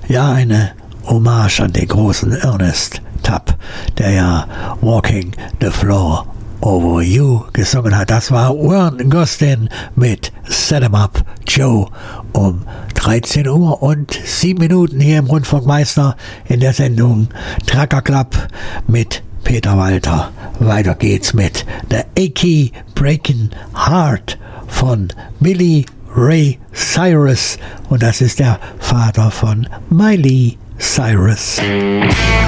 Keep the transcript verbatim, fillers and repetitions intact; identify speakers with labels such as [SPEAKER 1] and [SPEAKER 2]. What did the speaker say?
[SPEAKER 1] Ja, eine Hommage an den großen Ernest Tubb, der ja Walking the Floor Over You gesungen hat. Das war Vern Gosdin mit Set 'em Up Joe um dreizehn Uhr und sieben Minuten hier im Rundfunkmeister in der Sendung Trucker Club mit Peter Walter. Weiter geht's mit The Achy Breaking Heart von Billy Ray Cyrus, und das ist der Vater von Miley Cyrus.